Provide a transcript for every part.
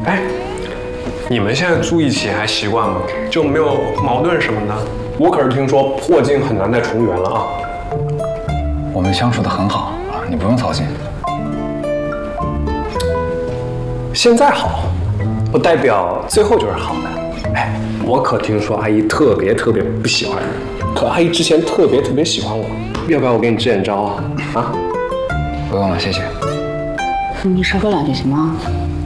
哎，你们现在住一起还习惯吗？就没有矛盾什么的？我可是听说破镜很难再重圆了啊。 我们相处得很好啊，你不用操心。 现在好，不代表最后就是好的。哎，我可听说阿姨特别不喜欢人，可阿姨之前特别喜欢我，要不要我给你支点招啊？啊？ 不用了，谢谢。 你少说两句行吗？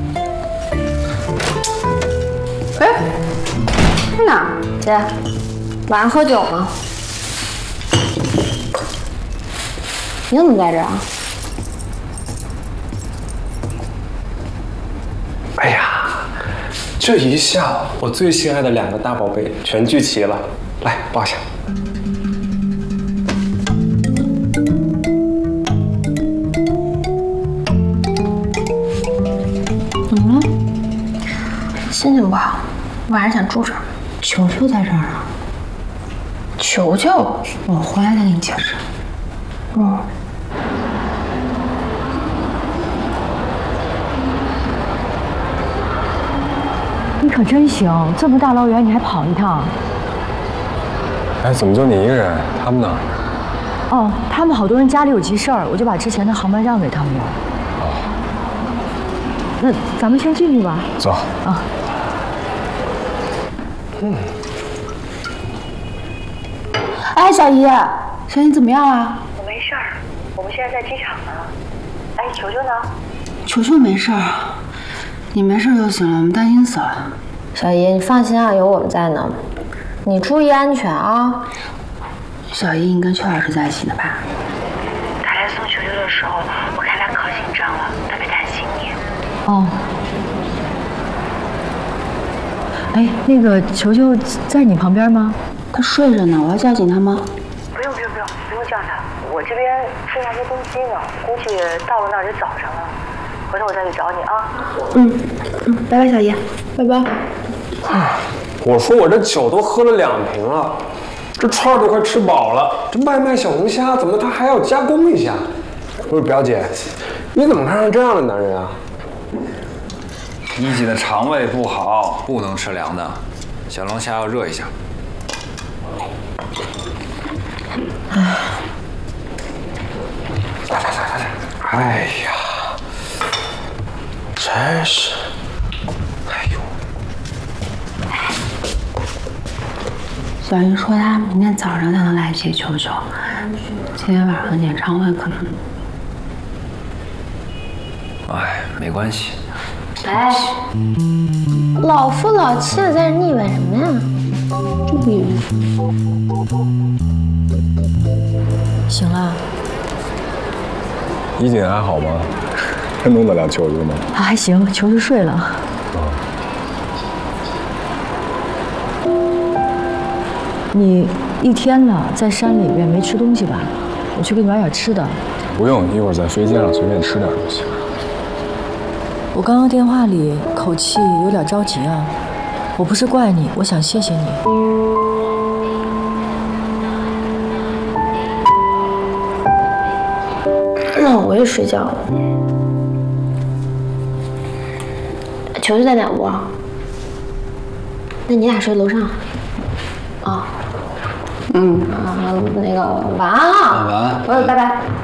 哎，去哪？ 姐，晚上喝酒吗？你怎么在这儿啊？ 哎呀，这一下我最心爱的2个大宝贝全聚齐了，来抱一下。 怎么了？心情不好，晚上想住这儿。 球球在这儿啊？ 球球， 我回来再给你解释。 你可真行，这么大老远你还跑一趟。 哎，怎么就你一个人？他们呢？ 哦，他们好多人家里有急事儿，我就把之前的航班让给他们了。 哦， 那咱们先进去吧。 走。 啊。 哎，小姨，小姨怎么样啊？ 我没事儿，我们现在在机场呢。哎，球球呢？ 球球没事儿，你没事就行了，我们担心死了。 小姨，你放心啊，有我们在呢。你注意安全啊。 小姨，你跟邱老师在一起呢吧？ 他来送球球的时候，我看他可紧张了，特别担心你。 哦。哎，那个球球在你旁边吗？ 他睡着呢，我要叫醒他吗？ 不用叫他，我这边剩下些东西呢，估计到了那儿就早上了。回头我再去找你啊。 拜拜，小姨，拜拜。 我说我这酒都喝了2瓶了，这串儿都快吃饱了，这外卖小龙虾怎么他还要加工一下？不是表姐，你怎么看上这样的男人啊？ 一姐的肠胃不好，不能吃凉的，小龙虾要热一下。 来，哎呀，真是，哎呦， 小姨说她明天早上才能来接球球，今天晚上演唱会可能。 哎，没关系。 哎，老夫老妻的在这腻歪什么呀？ 这腻歪。 行了。 一姐还好吗？还弄得了球球吗？ 还行，球球睡了。你一天了，在山里边没吃东西吧？我去给你买点吃的。 不用，一会儿在飞机上随便吃点就行。 我刚刚电话里口气有点着急啊，我不是怪你，我想谢谢你。 那我也睡觉了。球球在哪屋啊？那你俩睡楼上。啊。那个晚安啊。 晚安。 拜拜。